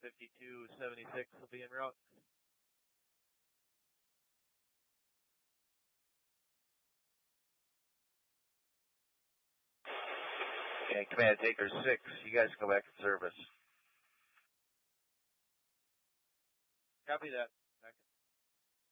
5276 will be en route. And Command Taker 6, you guys go back in service. Copy that.